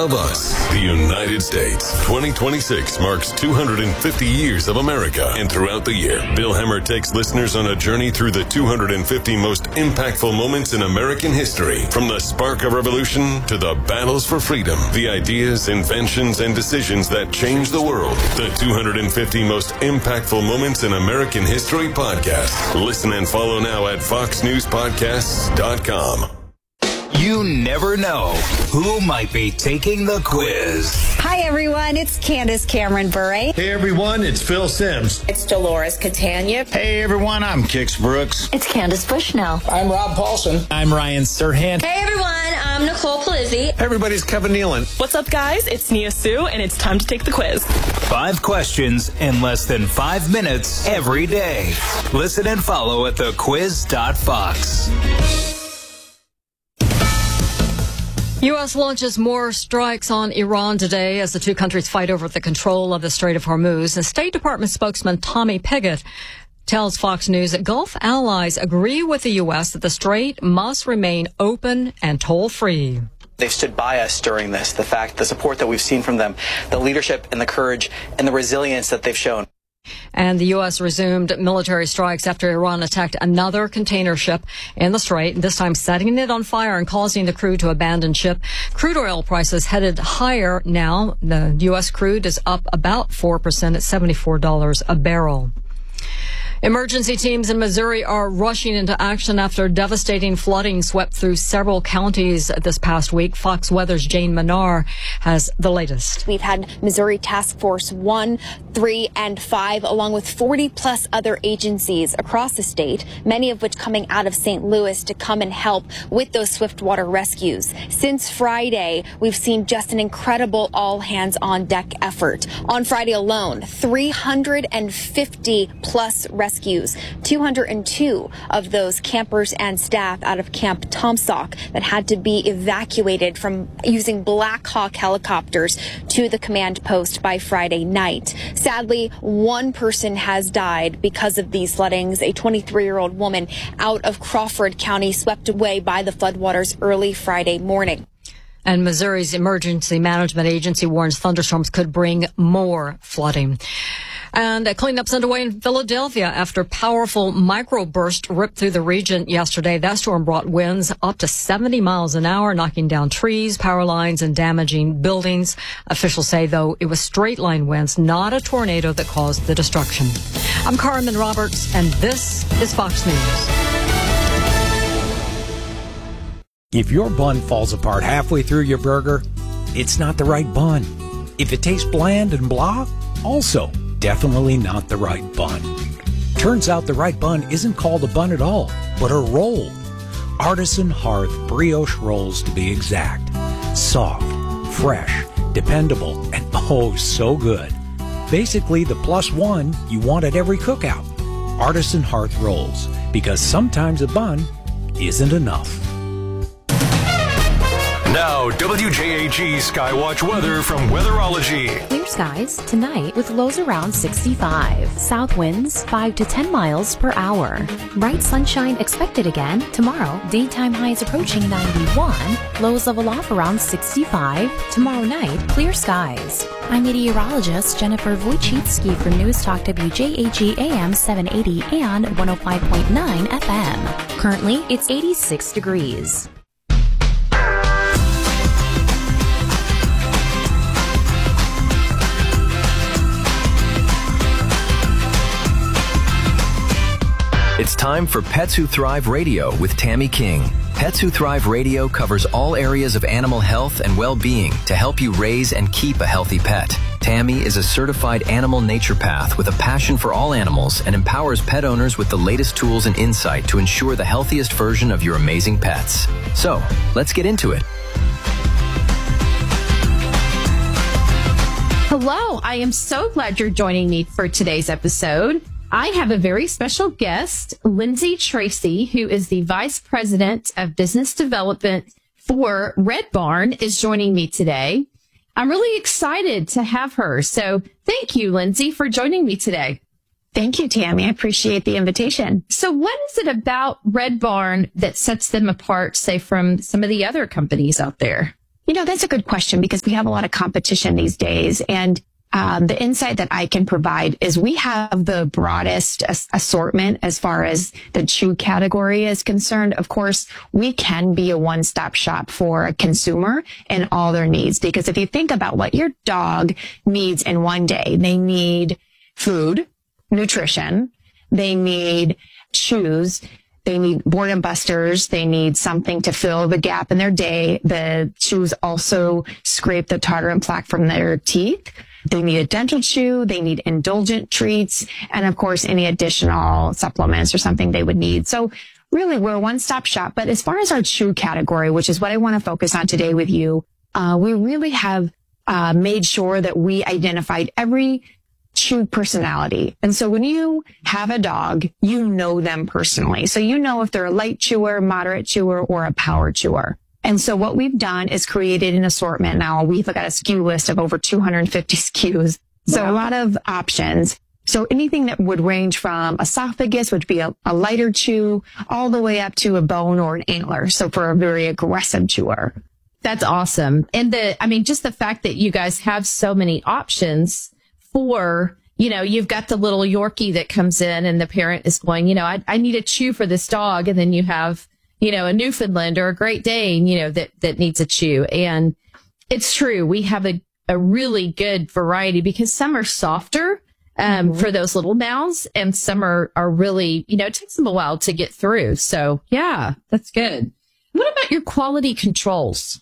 of us. The United States. 2026 marks 250 years of America. And throughout the year, Bill Hemmer takes listeners on a journey through the 250 most impactful moments in American history. From the spark of revolution to the battles for freedom. The ideas, inventions, and decisions that changed the world. The 250 most impactful moments in American history podcast. Listen and follow now at foxnewspodcasts.com. You never know who might be taking the quiz. Hi, everyone. It's Candace Cameron Bure. Hey, everyone. It's Phil Sims. It's Dolores Catania. Hey, everyone. I'm Kix Brooks. It's Candace Bushnell. I'm Rob Paulson. I'm Ryan Serhant. Hey, everyone. I'm Nicole Palizzi. Hey, everybody's Kevin Nealon. What's up, guys? It's Nia Sue, and it's time to take the quiz. 5 questions in less than 5 minutes every day. Listen and follow at thequiz.fox. U.S. launches more strikes on Iran today as the two countries fight over the control of the Strait of Hormuz. And State Department spokesman Tommy Pigott tells Fox News that Gulf allies agree with the U.S. that the strait must remain open and toll-free. They've stood by us during this, the support that we've seen from them, the leadership and the courage and the resilience that they've shown. And the U.S. resumed military strikes after Iran attacked another container ship in the Strait, this time setting it on fire and causing the crew to abandon ship. Crude oil prices headed higher now. The U.S. crude is up about 4% at $74 a barrel. Emergency teams in Missouri are rushing into action after devastating flooding swept through several counties this past week. Fox Weather's Jane Manar has the latest. We've had Missouri Task Force 1, 3, and 5, along with 40-plus other agencies across the state, many of which coming out of St. Louis to come and help with those swiftwater rescues. Since Friday, we've seen just an incredible all-hands-on-deck effort. On Friday alone, 350-plus rescues, 202 of those campers and staff out of Camp Tomsock that had to be evacuated from using Black Hawk helicopters to the command post by Friday night. Sadly, one person has died because of these floodings, a 23-year-old woman out of Crawford County swept away by the floodwaters early Friday morning. And Missouri's Emergency Management Agency warns thunderstorms could bring more flooding. And cleanup's underway in Philadelphia after powerful microburst ripped through the region yesterday. That storm brought winds up to 70 miles an hour, knocking down trees, power lines, and damaging buildings. Officials say, though, it was straight-line winds, not a tornado that caused the destruction. I'm Carmen Roberts, and this is Fox News. If your bun falls apart halfway through your burger, it's not the right bun. If it tastes bland and blah, also definitely not the right bun. Turns out the right bun isn't called a bun at all, but a roll. Artisan Hearth brioche rolls to be exact. Soft, fresh, dependable, and oh so good. Basically the +1 you want at every cookout. Artisan Hearth rolls, because sometimes a bun isn't enough. Now, WJAG Skywatch weather from Weatherology. Clear skies tonight with lows around 65. South winds 5 to 10 miles per hour. Bright sunshine expected again tomorrow. Daytime highs approaching 91. Lows level off around 65. Tomorrow night, clear skies. I'm meteorologist Jennifer Wojcicki for News Talk WJAG AM 780 and 105.9 FM. Currently, it's 86 degrees. It's time for Pets Who Thrive Radio with Tammy King. Pets Who Thrive Radio covers all areas of animal health and well-being to help you raise and keep a healthy pet. Tammy is a certified animal naturopath with a passion for all animals and empowers pet owners with the latest tools and insight to ensure the healthiest version of your amazing pets. So, let's get into it. Hello, I am so glad you're joining me for today's episode. I have a very special guest, Lindsay Tracy, who is the Vice President of Business Development for Red Barn, is joining me today. I'm really excited to have her. So thank you, Lindsay, for joining me today. Thank you, Tammy. I appreciate the invitation. So what is it about Red Barn that sets them apart, say, from some of the other companies out there? That's a good question because we have a lot of competition these days. And the insight that I can provide is we have the broadest assortment as far as the chew category is concerned. Of course, we can be a one-stop shop for a consumer and all their needs. Because if you think about what your dog needs in one day, they need food, nutrition, they need chews, they need boredom busters. They need something to fill the gap in their day. The chews also scrape the tartar and plaque from their teeth. They need a dental chew. They need indulgent treats. And of course, any additional supplements or something they would need. So really, we're a one-stop shop. But as far as our chew category, which is what I want to focus on today with you, we really have made sure that we identified every chew personality. And so when you have a dog, you know them personally. So you know if they're a light chewer, moderate chewer, or a power chewer. And so what we've done is created an assortment. Now we've got a SKU list of over 250 SKUs. So a lot of options. So anything that would range from esophagus, which would be a lighter chew, all the way up to a bone or an antler. So for a very aggressive chewer. That's awesome. And just the fact that you guys have so many options for, you've got the little Yorkie that comes in and the parent is going, I need a chew for this dog. And then you have, a Newfoundland or a Great Dane, that needs a chew. And it's true. We have a really good variety because some are softer, for those little mouths and some are really, it takes them a while to get through. So yeah, that's good. What about your quality controls?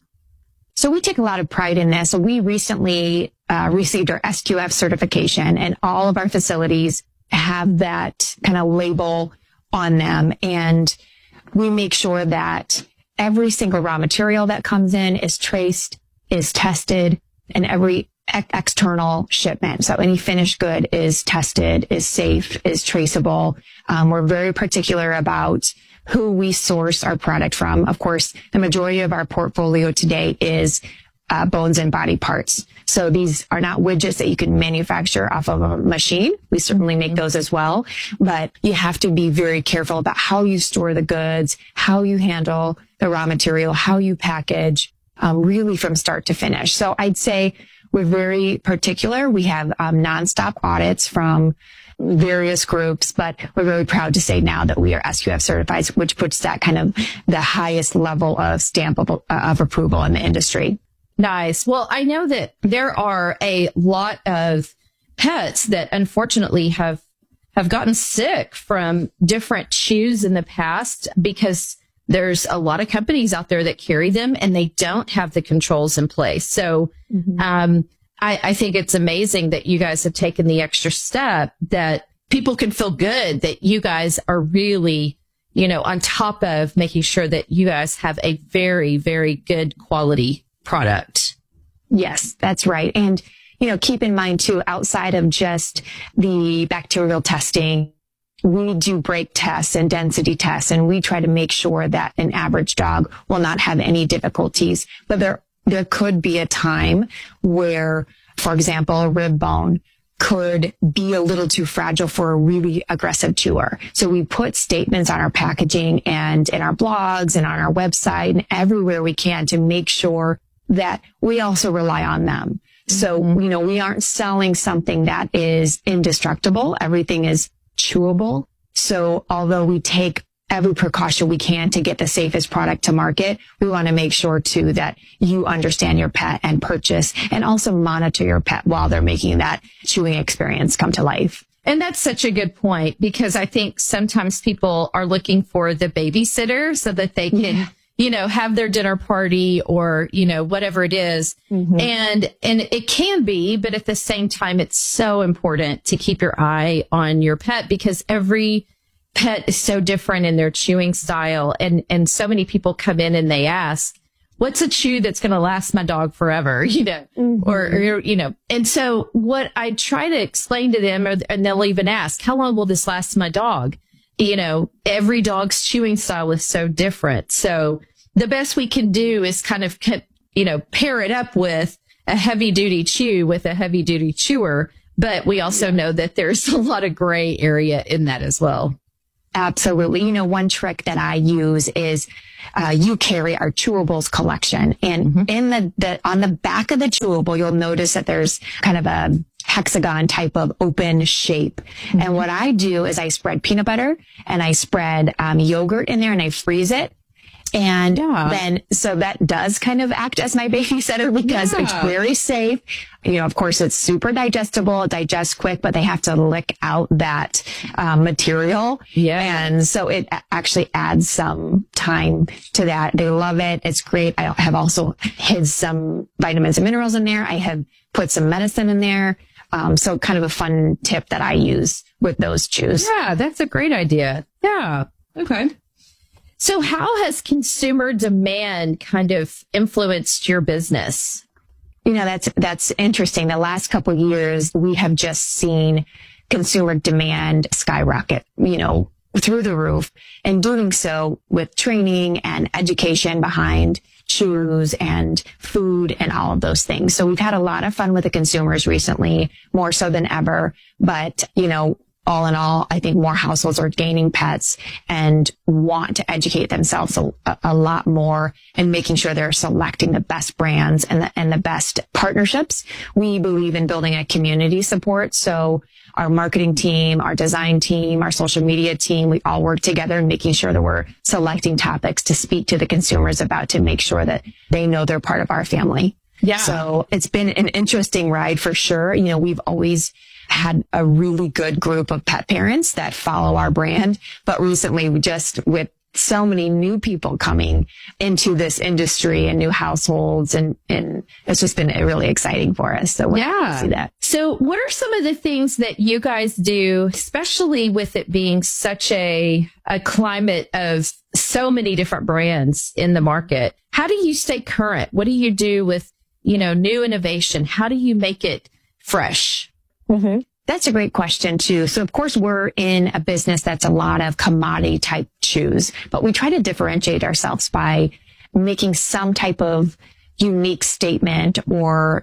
So we take a lot of pride in this. So we recently received our SQF certification, and all of our facilities have that kind of label on them. And we make sure that every single raw material that comes in is traced, is tested, and every external shipment. So any finished good is tested, is safe, is traceable. We're very particular about who we source our product from. Of course, the majority of our portfolio today is bones and body parts. So these are not widgets that you can manufacture off of a machine. We certainly make those as well, but you have to be very careful about how you store the goods, how you handle the raw material, how you package, really from start to finish. So I'd say we're very particular. We have nonstop audits from various groups, but we're really proud to say now that we are SQF certified, which puts that kind of the highest level of stamp of approval in the industry. Nice. Well, I know that there are a lot of pets that unfortunately have gotten sick from different chews in the past because there's a lot of companies out there that carry them and they don't have the controls in place. So, I think it's amazing that you guys have taken the extra step that people can feel good that you guys are really, on top of making sure that you guys have a very, very good quality product. Yes, that's right. And, keep in mind too, outside of just the bacterial testing, we do break tests and density tests, and we try to make sure that an average dog will not have any difficulties. But there could be a time where, for example, a rib bone could be a little too fragile for a really aggressive chewer. So we put statements on our packaging and in our blogs and on our website and everywhere we can to make sure that we also rely on them. So, we aren't selling something that is indestructible. Everything is chewable. So although we take every precaution we can to get the safest product to market, we want to make sure too that you understand your pet and purchase and also monitor your pet while they're making that chewing experience come to life. And that's such a good point because I think sometimes people are looking for the babysitter so that they can, have their dinner party or, whatever it is. And it can be, but at the same time, it's so important to keep your eye on your pet because every pet is so different in their chewing style. And so many people come in and they ask, what's a chew that's going to last my dog forever? Or, and so what I try to explain to them, and they'll even ask, how long will this last my dog? Every dog's chewing style is so different. So the best we can do is kind of, pair it up with a heavy duty chew with a heavy duty chewer. But we also know that there's a lot of gray area in that as well. Absolutely. You know, one trick that I use is you carry our chewables collection, and in on the back of the chewable, you'll notice that there's kind of a hexagon type of open shape. And what I do is I spread peanut butter and I spread yogurt in there and I freeze it. And then, so that does kind of act as my babysitter because it's very safe. You know, of course, it's super digestible, it digests quick, but they have to lick out that material. Yeah. And so it actually adds some time to that. They love it. It's great. I have also hid some vitamins and minerals in there. I have put some medicine in there. So kind of a fun tip that I use with those chews. Yeah, that's a great idea. Yeah. Okay. So how has consumer demand kind of influenced your business? You know, that's interesting. The last couple of years, we have just seen consumer demand skyrocket, you know, through the roof, and doing so with training and education behind chews and food and all of those things. So we've had a lot of fun with the consumers recently, more so than ever. But, you know, all in all, I think more households are gaining pets and want to educate themselves a lot more and making sure they're selecting the best brands and the best partnerships. We believe in building a community support. So our marketing team, our design team, our social media team, we all work together and making sure that we're selecting topics to speak to the consumers about to make sure that they know they're part of our family. Yeah. So it's been an interesting ride for sure. You know, we've always had a really good group of pet parents that follow our brand. But recently, we just, with so many new people coming into this industry and new households, and it's just been really exciting for us. So we're happy to see that. So what are some of the things that you guys do, especially with it being such a climate of so many different brands in the market? How do you stay current? What do you do with, you know, new innovation? How do you make it fresh? Mm-hmm. That's a great question too. So of course we're in a business that's a lot of commodity type chews, but we try to differentiate ourselves by making some type of unique statement or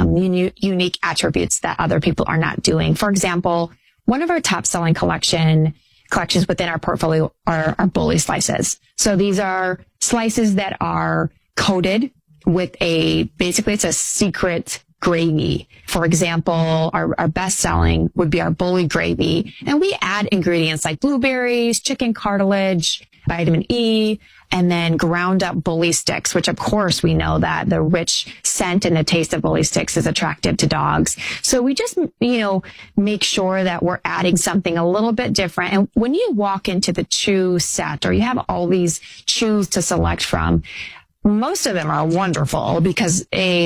unique attributes that other people are not doing. For example, one of our top selling collections within our portfolio are bully slices. So these are slices that are coated with basically it's a secret gravy. For example, our best selling would be our bully gravy. And we add ingredients like blueberries, chicken cartilage, vitamin E, and then ground up bully sticks, which of course we know that the rich scent and the taste of bully sticks is attractive to dogs. So we just, you know, make sure that we're adding something a little bit different. And when you walk into the chew set or you have all these chews to select from, most of them are wonderful because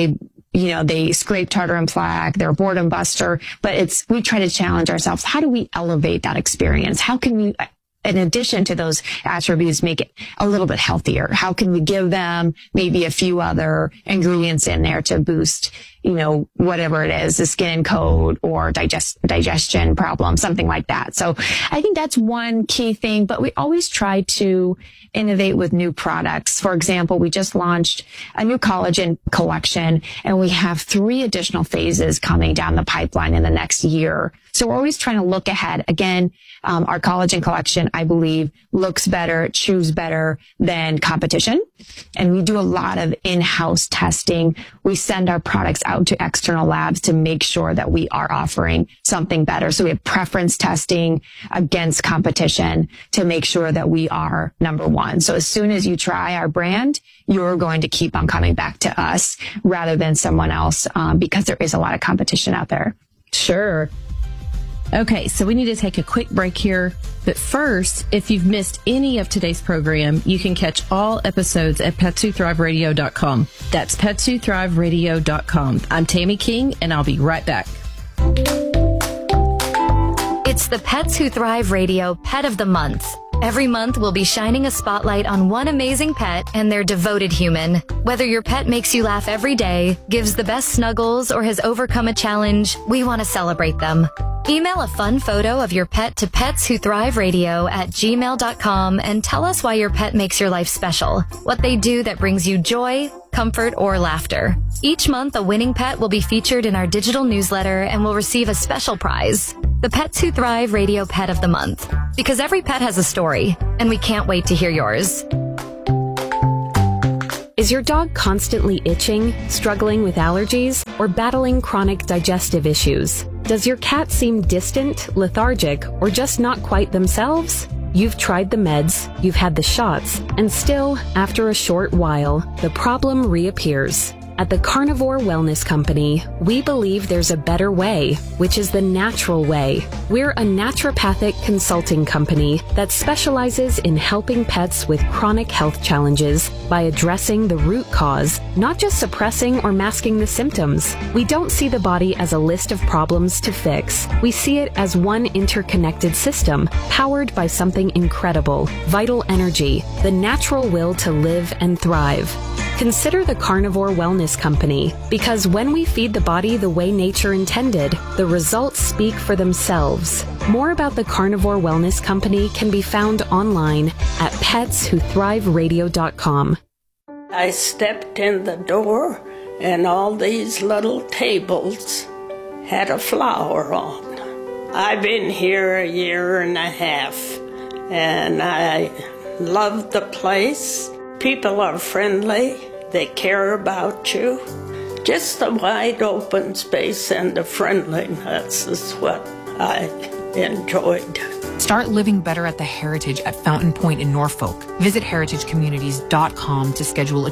they scrape tartar and plaque, they're a boredom buster, but we try to challenge ourselves. How do we elevate that experience? How can we, in addition to those attributes, make it a little bit healthier? How can we give them maybe a few other ingredients in there to boost, you know, whatever it is, the skin and coat or digestion problem, something like that. So I think that's one key thing, but we always try to innovate with new products. For example, we just launched a new collagen collection and we have 3 additional phases coming down the pipeline in the next year. So we're always trying to look ahead. Again, our collagen collection, I believe, looks better, chews better than competition. And we do a lot of in-house testing. We send our products out to external labs to make sure that we are offering something better. So we have preference testing against competition to make sure that we are number one. So as soon as you try our brand, you're going to keep on coming back to us rather than someone else, because there is a lot of competition out there. Sure. Okay, so we need to take a quick break here. But first, if you've missed any of today's program, you can catch all episodes at petswhothriveradio.com. That's petswhothriveradio.com. I'm Tammy King, and I'll be right back. It's the Pets Who Thrive Radio Pet of the Month. Every month, we'll be shining a spotlight on one amazing pet and their devoted human. Whether your pet makes you laugh every day, gives the best snuggles, or has overcome a challenge, we want to celebrate them. Email a fun photo of your pet to petswhothriveradio@gmail.com and tell us why your pet makes your life special, what they do that brings you joy, comfort, or laughter. Each month, a winning pet will be featured in our digital newsletter and will receive a special prize. the Pets Who Thrive Radio Pet of the Month. Because every pet has a story, and we can't wait to hear yours. Is your dog constantly itching, struggling with allergies, or battling chronic digestive issues? Does your cat seem distant, lethargic, or just not quite themselves? You've tried the meds, you've had the shots, and still, after a short while, the problem reappears. At the Carnivore Wellness Company, we believe there's a better way, which is the natural way. We're a naturopathic consulting company that specializes in helping pets with chronic health challenges by addressing the root cause, not just suppressing or masking the symptoms. We don't see the body as a list of problems to fix. We see it as one interconnected system, powered by something incredible, vital energy, the natural will to live and thrive. Consider the Carnivore Wellness Company, because when we feed the body the way nature intended, the results speak for themselves. More about the Carnivore Wellness Company can be found online at PetsWhoThriveRadio.com. I stepped in the door and all these little tables had a flower on. I've been here a year and a half and I love the place. People are friendly, they care about you. Just the wide open space and the friendliness is what I enjoyed. Start living better at the Heritage at Fountain Point in Norfolk. Visit heritagecommunities.com to schedule a